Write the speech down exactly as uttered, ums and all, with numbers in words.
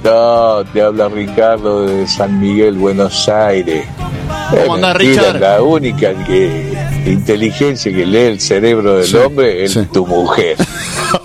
No, te habla Ricardo de San Miguel, Buenos Aires. ¿Cómo andás, Richard? La única que, inteligencia que lee el cerebro del sí, hombre es sí. tu mujer.